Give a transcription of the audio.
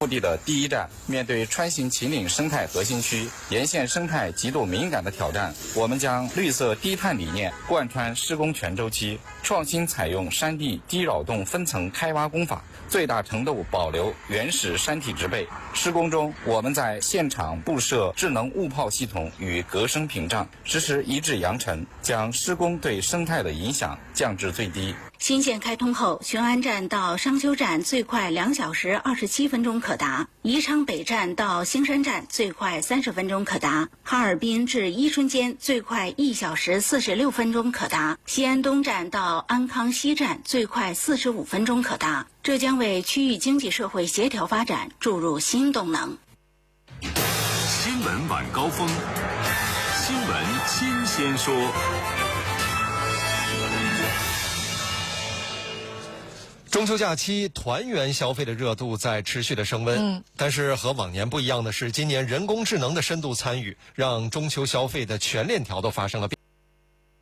目的的第一站，面对川洵秦岭生态核心区沿线生态极度敏感的挑战，我们将绿色低碳理念贯穿施工全周期，创新采用山地低扰动分层开挖工法，最大程度保留原始山体植被。施工中，我们在现场布设智能雾炮系统与隔声屏障，实施一致扬尘，将施工对生态的影响降至最低。 新线开通后，雄安站到商丘站最快2小时27分钟可达，宜昌北站到兴山站最快30分钟可达，哈尔滨至伊春间最快1小时46分钟可达，西安东站到安康西站最快45分钟可达。这将为区域经济社会协调发展注入新动能。 新闻晚高峰，新闻新鲜说。 中秋假期团圆消费的热度在持续的升温，但是和往年不一样的是，今年人工智能的深度参与，让中秋消费的全链条都发生了变化。